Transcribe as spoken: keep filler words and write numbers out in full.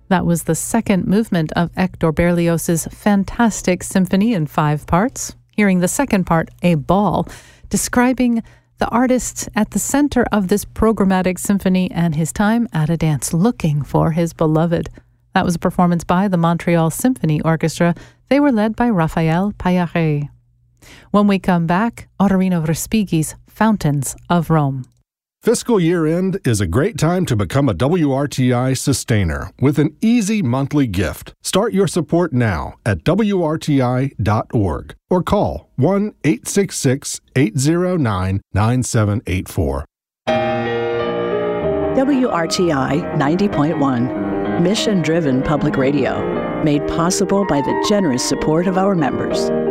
That was the second movement of Hector Berlioz's fantastic symphony in five parts. Hearing the second part, A Ball, describing the artist at the center of this programmatic symphony and his time at a dance looking for his beloved. That was a performance by the Montreal Symphony Orchestra. They were led by Raphael Pallaret. When we come back, Ottorino Respighi's Fountains of Rome. Fiscal year end is a great time to become a W R T I sustainer with an easy monthly gift. Start your support now at W R T I dot org or call one eight six six, eight zero nine, nine seven eight four. W R T I ninety point one, mission-driven public radio, made possible by the generous support of our members.